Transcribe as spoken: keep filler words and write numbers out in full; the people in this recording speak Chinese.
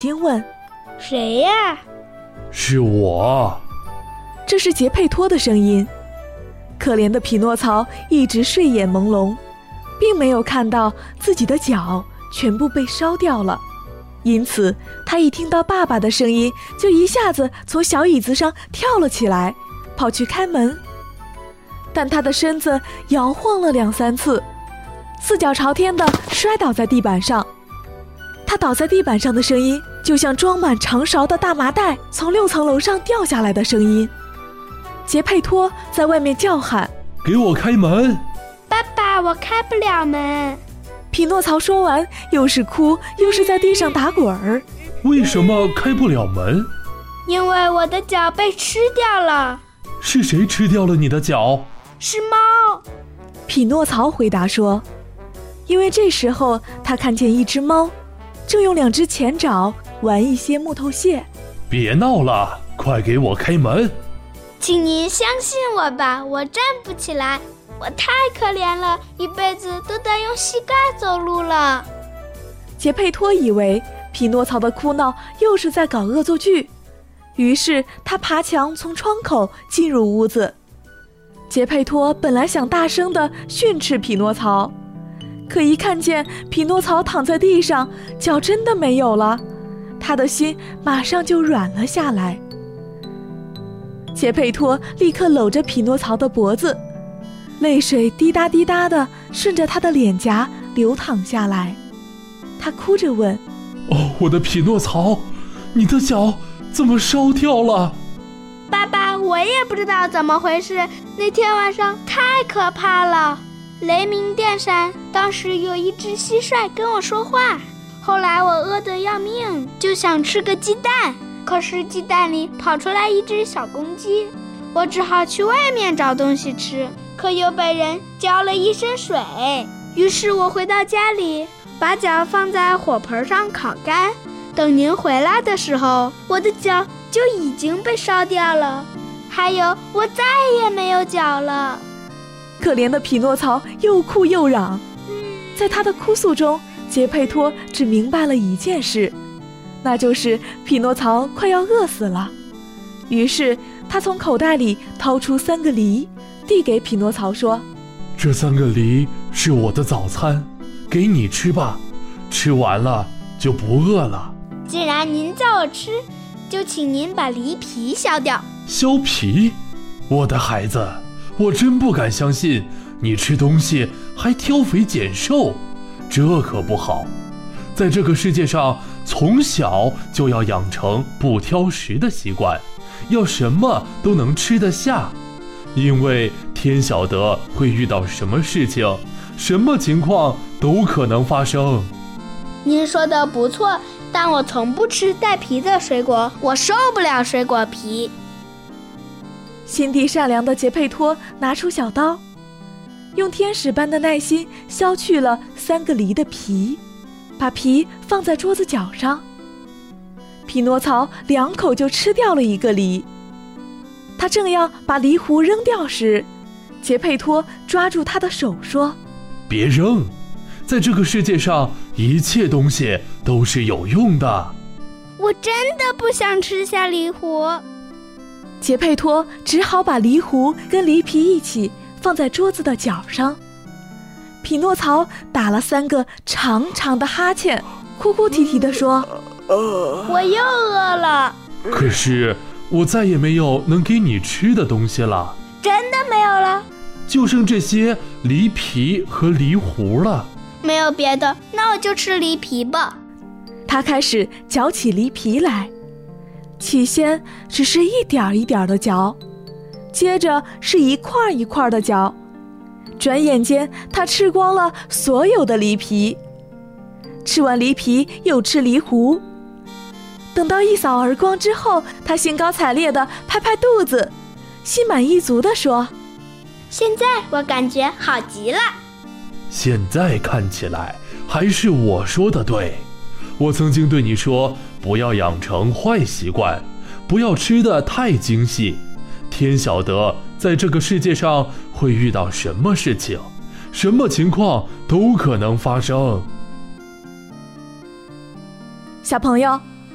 丁问： 谁呀？ 是我。 这是杰佩托的声音。可怜的匹诺曹一直睡眼朦胧，并没有看到自己的脚全部被烧掉了，因此他一听到爸爸的声音，就一下子从小椅子上跳了起来，跑去开门。但他的身子摇晃了两三次，四脚朝天地摔倒在地板上。他倒在地板上的声音，就像装满长勺的大麻袋从六层楼上掉下来的声音。杰佩托在外面叫喊： 给我开门！ 爸爸，我开不了门。 匹诺曹说完，又是哭又是在地上打滚儿。 为什么开不了门？ 因为我的脚被吃掉了。 是谁吃掉了你的脚？ 是猫。 匹诺曹回答说，因为这时候他看见一只猫正用两只前爪玩一些木头屑。 别闹了，快给我开门！ 请您相信我吧，我站不起来，我太可怜了，一辈子都得用膝盖走路了。 杰佩托以为匹诺曹的哭闹又是在搞恶作剧，于是他爬墙从窗口进入屋子。杰佩托本来想大声地训斥匹诺曹，可一看见匹诺曹躺在地上，脚真的没有了，他的心马上就软了下来。杰佩托立刻搂着匹诺曹的脖子，泪水滴答滴答地顺着他的脸颊流淌下来。他哭着问： 哦，我的匹诺曹，你的脚怎么烧掉了？ 爸爸，我也不知道怎么回事，那天晚上太可怕了，雷鸣电闪，当时有一只蟋蟀跟我说话，后来我饿得要命，就想吃个鸡蛋，可是鸡蛋里跑出来一只小公鸡，我只好去外面找东西吃，可又被人浇了一身水。于是我回到家里，把脚放在火盆上烤干，等您回来的时候，我的脚就已经被烧掉了，还有我再也没有脚了。 可怜的匹诺曹又哭又嚷，在他的哭诉中，杰佩托只明白了一件事，那就是匹诺曹快要饿死了。于是他从口袋里掏出三个梨，递给匹诺曹说： 这三个梨是我的早餐，给你吃吧，吃完了就不饿了。 既然您叫我吃，就请您把梨皮削掉。 削皮？我的孩子，我真不敢相信你吃东西还挑肥拣瘦，这可不好。在这个世界上，从小就要养成不挑食的习惯，要什么都能吃得下，因为天晓得会遇到什么事情，什么情况都可能发生。 您说的不错，但我从不吃带皮的水果，我受不了水果皮。 心地善良的杰佩托拿出小刀，用天使般的耐心削去了三个梨的皮，把皮放在桌子角上。匹诺曹两口就吃掉了一个梨。他正要把梨核扔掉时，杰佩托抓住他的手说： 别扔，在这个世界上一切东西都是有用的。 我真的不想吃下梨核。 杰佩托只好把梨核跟梨皮一起放在桌子的角上。匹诺曹打了三个长长的哈欠，哭哭啼啼地说： 我又饿了。 可是我再也没有能给你吃的东西了。 真的没有了？ 就剩这些梨皮和梨核了。 没有别的，那我就吃梨皮吧。 他开始嚼起梨皮来，起先只是一点一点的嚼，接着是一块一块的嚼，转眼间他吃光了所有的梨皮。吃完梨皮又吃梨核，等到一扫而光之后，他兴高采烈地拍拍肚子，心满意足地说： 现在我感觉好极了。 现在看起来还是我说的对，我曾经对你说，不要养成坏习惯，不要吃得太精细，天晓得在这个世界上会遇到什么事情，什么情况都可能发生。 小朋友，